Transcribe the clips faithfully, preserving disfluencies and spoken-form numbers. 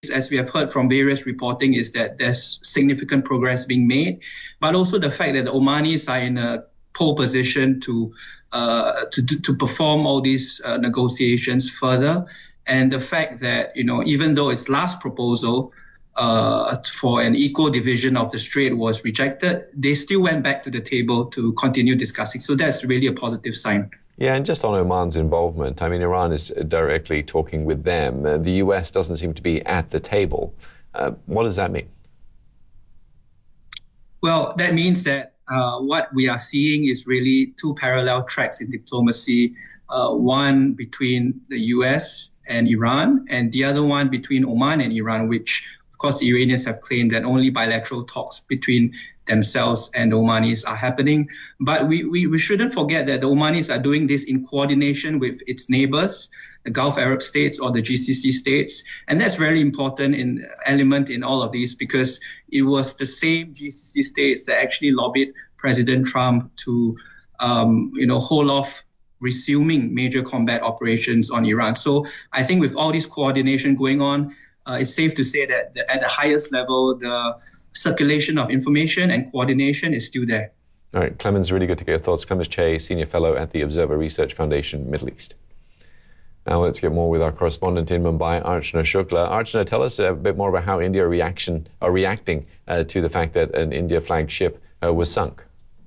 case, as we have heard from various reporting, is that there's significant progress being made, but also the fact that the Omanis are in a pole position to uh, to to perform all these uh, negotiations further, and the fact that, you know, even though its last proposal uh, for an equal division of the strait was rejected, they still went back to the table to continue discussing. So that's really a positive sign. Yeah, and just on Oman's involvement, I mean, Iran is directly talking with them. Uh, the U S doesn't seem to be at the table. Uh, what does that mean? Well, that means that uh, what we are seeing is really two parallel tracks in diplomacy, uh, one between the U S and Iran, and the other one between Oman and Iran, which, of course, the Iranians have claimed that only bilateral talks between themselves and the Omanis are happening. But we, we, we shouldn't forget that the Omanis are doing this in coordination with its neighbors, the Gulf Arab states or the G C C states. And that's very important in element in all of these, because it was the same G C C states that actually lobbied President Trump to um, you know, hold off resuming major combat operations on Iran. So I think with all this coordination going on, uh, it's safe to say that the, at the highest level, the circulation of information and coordination is still there. All right, Clemens, really good to get your thoughts. Clemens Che, Senior Fellow at the Observer Research Foundation, Middle East. Now let's get more with our correspondent in Mumbai, Archana Shukla. Archana, tell us a bit more about how India reaction, are reacting uh, to the fact that an India flagged ship uh, was sunk.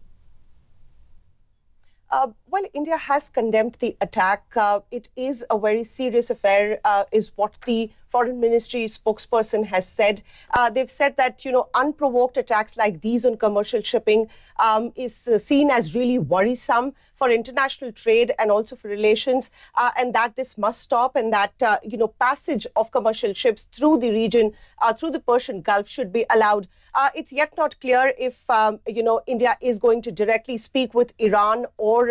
Uh, well, India has condemned the attack. Uh, it is a very serious affair, uh, is what the Foreign Ministry spokesperson has said. Uh, they've said that, you know, unprovoked attacks like these on commercial shipping um, is uh, seen as really worrisome for international trade and also for relations, uh, and that this must stop, and that, uh, you know, passage of commercial ships through the region, uh, through the Persian Gulf should be allowed. Uh, it's yet not clear if, um, you know, India is going to directly speak with Iran or